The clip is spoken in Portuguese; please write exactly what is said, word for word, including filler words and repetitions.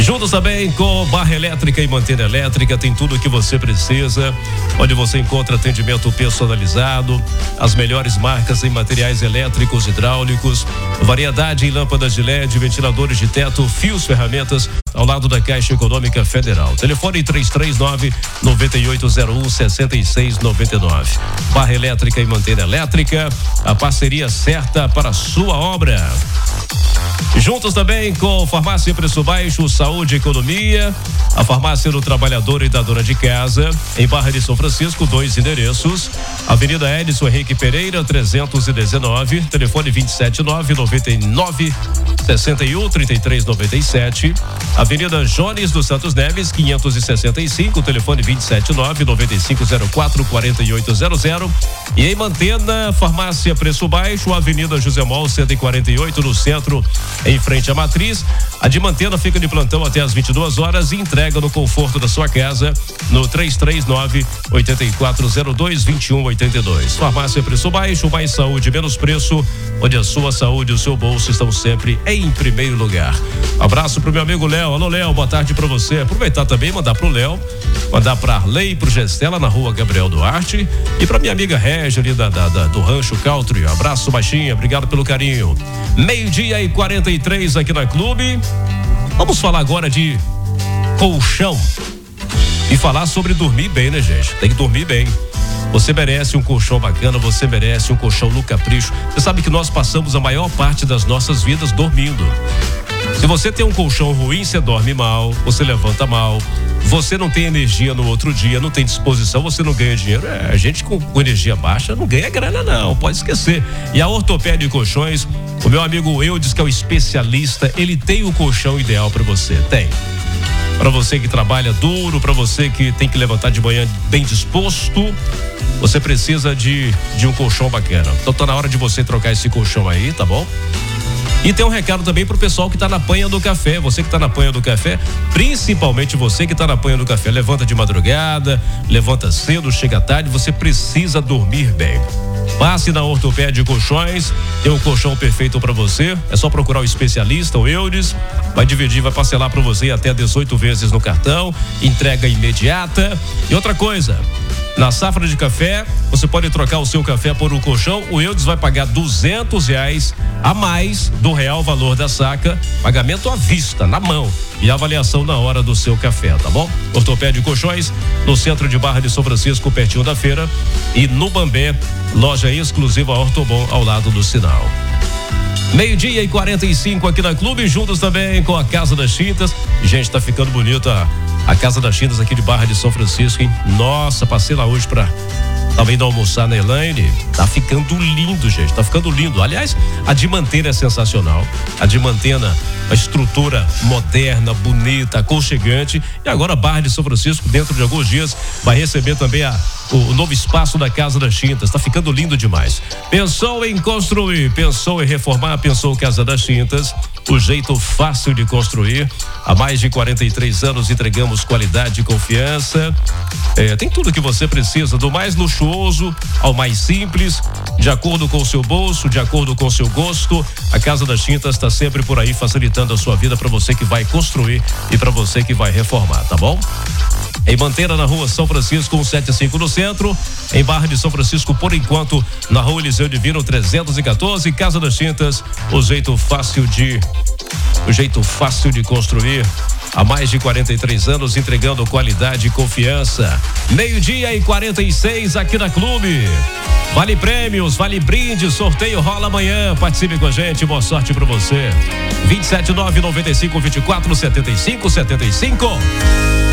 Juntos também com Barra Elétrica e Mantena Elétrica, tem tudo o que você precisa, onde você encontra atendimento personalizado, as melhores marcas em materiais elétricos, hidráulicos, variedade em lâmpadas de L E D, ventiladores de teto, fios, ferramentas, ao lado da Caixa Econômica Federal. Telefone três três nove, nove oito zero um, seis seis nove nove. Barra Elétrica e Mantena Elétrica, a parceria certa para a sua obra. Juntos também com Farmácia Preço Baixo, Saúde e Economia, a farmácia do trabalhador e da dona de casa, em Barra de São Francisco, dois endereços, Avenida Edson Henrique Pereira, trezentos e dezenove, telefone vinte e sete nove, noventa e nove, sessenta e um, trinta e três noventa e sete, Avenida Jones dos Santos Neves, quinhentos e sessenta e cinco, telefone vinte e sete nove, noventa e cinco zero quatro, quarenta e oito zero zero, e em Mantena, Farmácia Preço Baixo, Avenida José Mol, cento e quarenta e oito, no centro, em frente à Matriz. A de Mantena fica de plantão até às vinte e duas horas e entrega no conforto da sua casa no três três nove, oito quatro zero dois, dois um oito dois. Farmácia Preço Baixo, mais saúde, menos preço, onde a sua saúde e o seu bolso estão sempre em primeiro lugar. Abraço pro meu amigo Léo. Alô, Léo, boa tarde pra você. Aproveitar também, mandar pro Léo, mandar pra Arley e pro Gestela na rua Gabriel Duarte, e pra minha amiga Régia ali da, da, da, do Rancho Country. Abraço, baixinha, obrigado pelo carinho. Meio-dia e quarenta e três aqui na Clube. Vamos falar agora de colchão e falar sobre dormir bem, né, gente? Tem que dormir bem. Você merece um colchão bacana, você merece um colchão no capricho. Você sabe que nós passamos a maior parte das nossas vidas dormindo. Se você tem um colchão ruim, você dorme mal, você levanta mal, você não tem energia no outro dia, não tem disposição, você não ganha dinheiro. É, a gente com, com energia baixa não ganha grana não, pode esquecer. E a Ortopédia de Colchões, o meu amigo Eudes, que é o especialista, ele tem o colchão ideal para você, tem. Para você que trabalha duro, para você que tem que levantar de manhã bem disposto, você precisa de, de um colchão bacana. Então tá na hora de você trocar esse colchão aí, tá bom? E tem um recado também pro pessoal que tá na panha do café. Você que tá na panha do café, principalmente você que tá na panha do café, levanta de madrugada, levanta cedo, chega tarde, você precisa dormir bem. Passe na Ortopédia de Colchões, tem um colchão perfeito para você. É só procurar o especialista, o Eudes, vai dividir, vai parcelar para você até dezoito vezes no cartão, entrega imediata. E outra coisa, na Safra de Café, você pode trocar o seu café por um colchão. O Eudes vai pagar duzentos reais a mais do real valor da saca, pagamento à vista, na mão, e avaliação na hora do seu café, tá bom? Ortopédia de Colchões, no centro de Barra de São Francisco, pertinho da feira, e no Bambé, loja exclusiva Ortobon, ao lado do sinal. Meio-dia e quarenta e cinco aqui na Clube, juntos também com a Casa das Tintas. Gente, tá ficando bonita a, a Casa das Tintas aqui de Barra de São Francisco, hein? Nossa, passei lá hoje pra também não almoçar na Elaine. Tá ficando lindo, gente, tá ficando lindo. Aliás, a de Mantena é sensacional. A de Mantena, a estrutura moderna, bonita, aconchegante. E agora Barra de São Francisco, dentro de alguns dias, vai receber também a, o, o novo espaço da Casa das Tintas. Tá ficando lindo demais. Pensou em construir, pensou em reformar, pensou Casa das Tintas. O jeito fácil de construir. Há mais de quarenta e três anos entregamos qualidade e confiança. É, tem tudo que você precisa, do mais luxuoso ao mais simples, de acordo com o seu bolso, de acordo com o seu gosto. A Casa das Tintas está sempre por aí facilitando a sua vida para você que vai construir e para você que vai reformar, tá bom? Em Mantena, na rua São Francisco, cento e setenta e cinco no centro. Em Barra de São Francisco, por enquanto, na rua Eliseu Divino, trezentos e quatorze. Casa das Tintas, o jeito fácil de, o jeito fácil de construir. Há mais de quarenta e três anos entregando qualidade e confiança. Meio-dia e quarenta e seis aqui na Clube. Vale prêmios, vale brinde, sorteio rola amanhã. Participe com a gente, boa sorte pra você. vinte e sete nove, noventa e cinco, vinte e quatro, setenta e cinco, setenta e cinco.